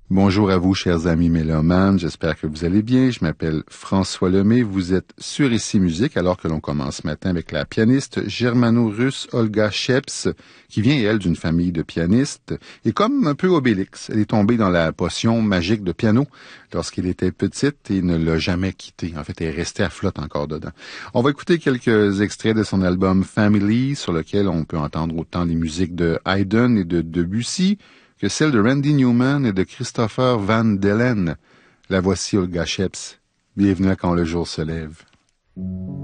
Bonjour à vous, chers amis mélomanes. J'espère que vous allez bien. Je m'appelle François Lemay. Vous êtes sur Ici Musique, alors que l'on commence ce matin avec la pianiste germano-russe Olga Sheps, qui vient, elle, d'une famille de pianistes. Et comme un peu Obélix, elle est tombée dans la potion magique de piano lorsqu'elle était petite et ne l'a jamais quittée. En fait, elle est restée à flotte encore dedans. On va écouter quelques extraits de son album Family, sur lequel on peut entendre autant les musiques de Haydn et de Debussy, que celle de Randy Newman et de Christopher Van Delen. La voici Olga Sheps. Bienvenue à Quand le jour se lève.